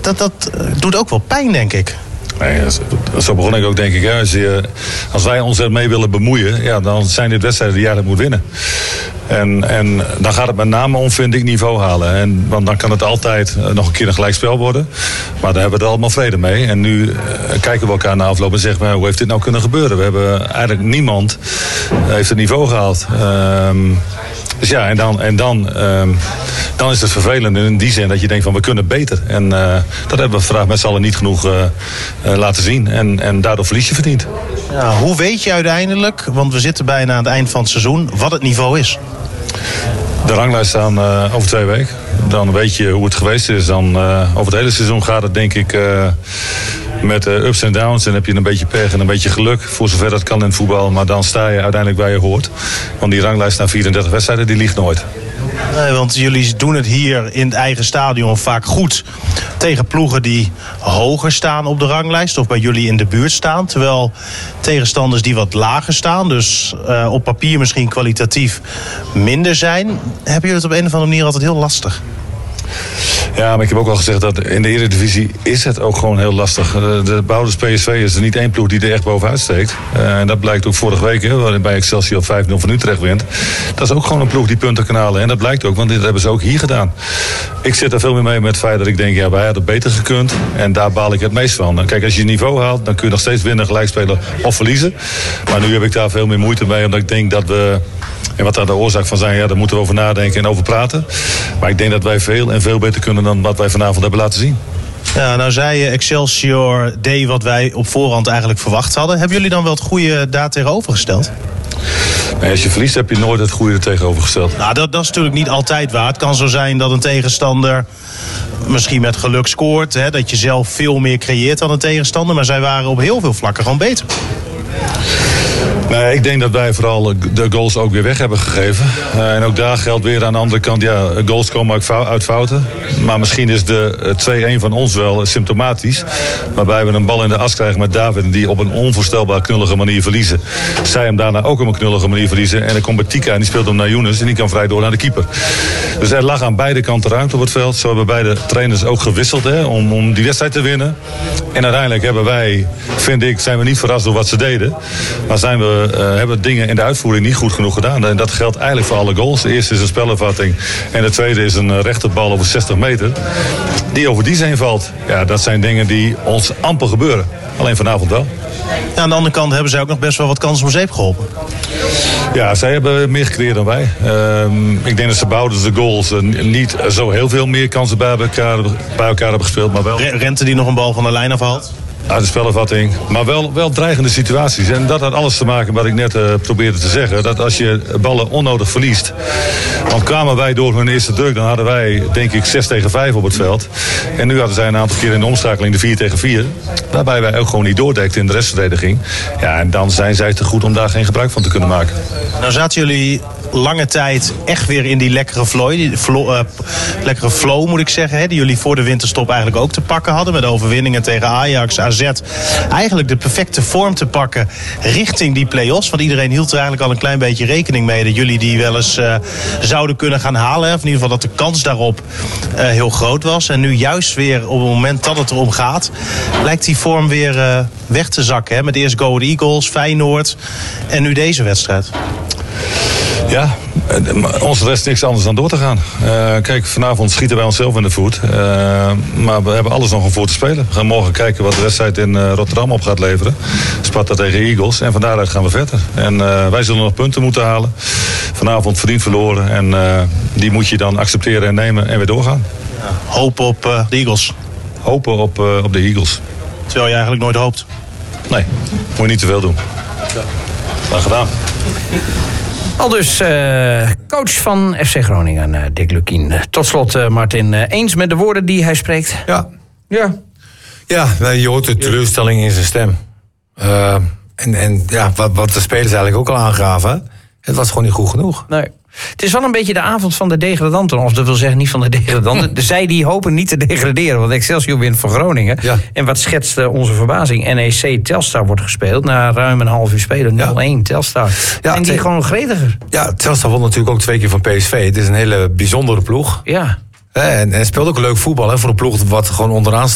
Dat doet ook wel pijn, denk ik. Nee, zo begon ik ook, denk ik. Als wij ons ermee willen bemoeien, ja, dan zijn dit wedstrijden die je eigenlijk moet winnen. En dan gaat het met name om, vind ik, niveau halen. Want dan kan het altijd nog een keer een gelijkspel worden. Maar daar hebben we er allemaal vrede mee. En nu kijken we elkaar na afloop en zeggen we, hoe heeft dit nou kunnen gebeuren? We hebben eigenlijk niemand heeft het niveau gehaald. Dus ja, en dan is het vervelend in die zin dat je denkt van we kunnen beter. En dat hebben we vandaag met z'n allen niet genoeg laten zien. En daardoor verlies je verdient. Ja, hoe weet je uiteindelijk, want we zitten bijna aan het eind van het seizoen, wat het niveau is? De ranglijst staan over 2 weken. Dan weet je hoe het geweest is. Dan over het hele seizoen gaat het, denk ik, met ups en downs. En heb je een beetje pech en een beetje geluk. Voor zover dat kan in het voetbal. Maar dan sta je uiteindelijk waar je hoort. Want die ranglijst na 34 wedstrijden, die liegt nooit. Nee, want jullie doen het hier in het eigen stadion vaak goed tegen ploegen die hoger staan op de ranglijst of bij jullie in de buurt staan. Terwijl tegenstanders die wat lager staan, dus op papier misschien kwalitatief minder zijn, hebben jullie het op een of andere manier altijd heel lastig. Ja, maar ik heb ook al gezegd dat in de Eredivisie is het ook gewoon heel lastig. De behouders PSV is er niet één ploeg die er echt bovenuit steekt. En dat blijkt ook vorige week, waarin bij Excelsior 5-0 van Utrecht wint. Dat is ook gewoon een ploeg die punten kan halen. En dat blijkt ook, want dit hebben ze ook hier gedaan. Ik zit er veel meer mee met het feit dat ik denk, ja, wij hadden beter gekund. En daar baal ik het meest van. Kijk, als je niveau haalt, dan kun je nog steeds winnen, gelijk spelen of verliezen. Maar nu heb ik daar veel meer moeite mee, omdat ik denk dat we... En wat daar de oorzaak van zijn, ja, daar moeten we over nadenken en over praten. Maar ik denk dat wij veel en veel beter kunnen dan wat wij vanavond hebben laten zien. Ja, nou zei je Excelsior deed wat wij op voorhand eigenlijk verwacht hadden. Hebben jullie dan wel het goede daar tegenovergesteld? Nee, als je verliest heb je nooit het goede er tegenovergesteld. Nou, dat is natuurlijk niet altijd waar. Het kan zo zijn dat een tegenstander misschien met geluk scoort. Hè, dat je zelf veel meer creëert dan een tegenstander. Maar zij waren op heel veel vlakken gewoon beter. Nee, ik denk dat wij vooral de goals ook weer weg hebben gegeven. En ook daar geldt weer aan de andere kant, ja, goals komen uit fouten. Maar misschien is de 2-1 van ons wel symptomatisch. Waarbij we een bal in de as krijgen met David en die op een onvoorstelbaar knullige manier verliezen. Zij hem daarna ook op een knullige manier verliezen. En dan komt Betika en die speelt hem naar Younes en die kan vrij door naar de keeper. Dus er lag aan beide kanten ruimte op het veld. Zo hebben beide trainers ook gewisseld om die wedstrijd te winnen. En uiteindelijk hebben wij, vind ik, zijn we niet verrast door wat ze deden. Maar hebben dingen in de uitvoering niet goed genoeg gedaan. En dat geldt eigenlijk voor alle goals. De eerste is een spelervatting. En de tweede is een rechte bal over 60 meter. Die over die heen valt. Ja, dat zijn dingen die ons amper gebeuren. Alleen vanavond wel. Ja, aan de andere kant hebben zij ook nog best wel wat kansen om zeep geholpen. Ja, zij hebben meer gecreëerd dan wij. Ik denk dat ze behouden de goals niet zo heel veel meer kansen bij elkaar hebben gespeeld. Maar wel. Rente die nog een bal van de lijn afhaalt? Uit de spelervatting. Maar wel dreigende situaties. En dat had alles te maken met wat ik net probeerde te zeggen. Dat als je ballen onnodig verliest. Want kwamen wij door hun eerste druk, dan hadden wij, denk ik, 6-5 op het veld. En nu hadden zij een aantal keer in de omschakeling de 4-4. Waarbij wij ook gewoon niet doordekten in de restverdediging. Ja, en dan zijn zij te goed om daar geen gebruik van te kunnen maken. Nou zaten jullie lange tijd echt weer in die lekkere flow moet ik zeggen. Hè, die jullie voor de winterstop eigenlijk ook te pakken hadden. Met overwinningen tegen Ajax, AZ. Eigenlijk de perfecte vorm te pakken richting die play-offs. Want iedereen hield er eigenlijk al een klein beetje rekening mee dat jullie die wel eens zouden kunnen gaan halen. Of in ieder geval dat de kans daarop heel groot was. En nu juist weer op het moment dat het erom gaat, lijkt die vorm weer weg te zakken. Hè? Met eerst Go Ahead Eagles, Feyenoord en nu deze wedstrijd. Ja, ons rest niks anders dan door te gaan. Kijk, vanavond schieten wij onszelf in de voet. Maar we hebben alles nog om voor te spelen. We gaan morgen kijken wat de wedstrijd in Rotterdam op gaat leveren. Sparta tegen Eagles. En van daaruit gaan we verder. En wij zullen nog punten moeten halen. Vanavond verdiend verloren. En die moet je dan accepteren en nemen en weer doorgaan. Ja, hopen op de Eagles. Hopen op de Eagles. Terwijl je eigenlijk nooit hoopt. Nee, moet je niet te veel doen. Graag gedaan. Aldus coach van FC Groningen, Dick Lukkien. Tot slot, Martin, eens met de woorden die hij spreekt? Ja. Je hoort de teleurstelling in zijn stem. En wat de spelers eigenlijk ook al aangaven, het was gewoon niet goed genoeg. Nee. Het is wel een beetje de avond van de degradanten. Of dat wil zeggen niet van de degradanten. Zij die hopen niet te degraderen. Want Excelsior wint voor Groningen. Ja. En wat schetst onze verbazing? NEC Telstar wordt gespeeld. Na ruim een half uur spelen. 0-1 Telstar. Ja, en die gewoon gretiger. Ja, Telstar won natuurlijk ook 2 keer van PSV. Het is een hele bijzondere ploeg. Ja. En speelt ook leuk voetbal. Hè, voor een ploeg wat gewoon onderaan staat.